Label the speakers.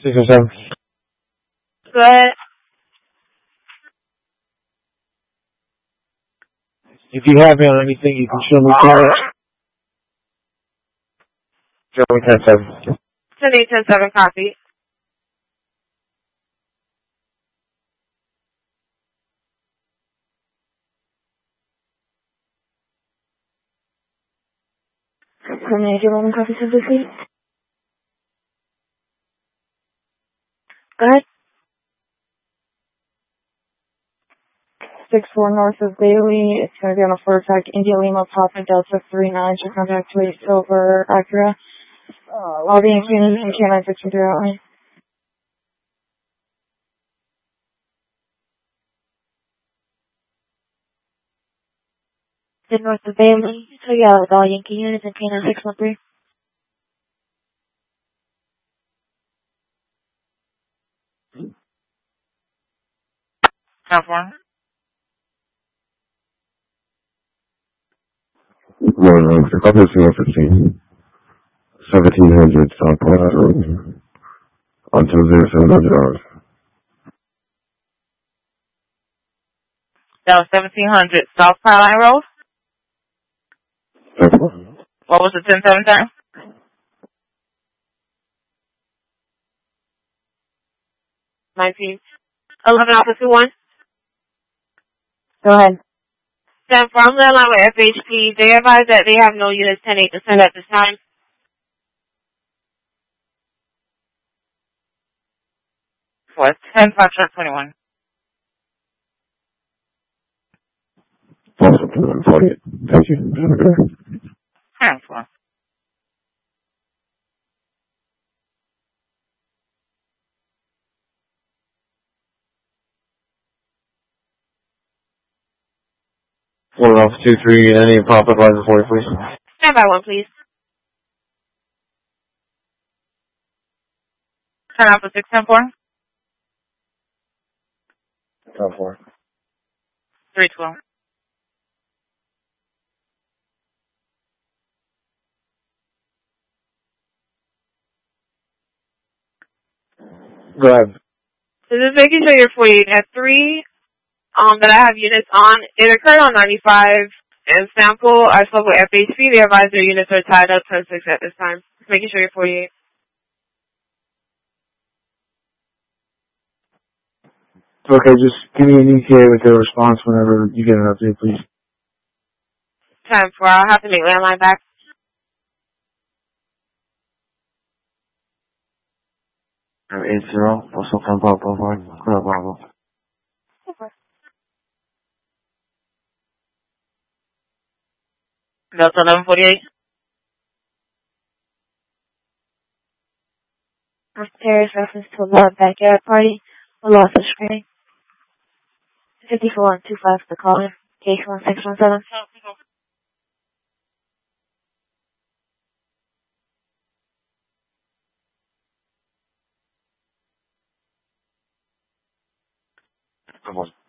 Speaker 1: 607.
Speaker 2: Go ahead.
Speaker 1: If you have me on anything, you can show me call. Show me 10-7.
Speaker 2: 10-8-10-7, copy.
Speaker 3: Major Roman copy to the seat. Go ahead. 6-4 north of Bailey. It's going to be on a 4-track India Lima Papa Delta 39. Your contact to 8 Silver Acura. Lobby and K9 6 out. North of Bailey. So yeah, with all Yankee units and K9 613.
Speaker 2: California.
Speaker 4: Morning, copy 115. 1700 South Platte Road. Until 0700 hours.
Speaker 2: That was 1700 South Caroline Road. What was the 10-7 time? 19. 11 Alpha 21.
Speaker 3: Go ahead.
Speaker 2: Then from the line with FHP, they advise that they have no units 10-8 to send at this time. For 10-5-21.
Speaker 4: Awesome. 48. Thank you.
Speaker 2: Thanks, well.
Speaker 1: One off 2-3, any pop-up line 40, please.
Speaker 2: Stand by 1, please. Turn off for 6-10-4.
Speaker 1: 10-4.
Speaker 2: 3-12.
Speaker 1: Go ahead.
Speaker 2: So just making sure you're 48 at 3, that I have units on. It occurred on 95 and sample. I spoke with FHP. They advise their units are tied up 10-6 at this time. Just making sure you're 48.
Speaker 1: Okay, just give me an ETA with the response whenever you get an update, please.
Speaker 2: 10-4. I'll have to make landline back.
Speaker 1: I'm 80. Also from Papa Line. No problem.
Speaker 2: Delta 1148.
Speaker 3: Terrace reference to the backyard party. We lost the screen. 54 and 25 the caller. Case 1617.
Speaker 1: Come on.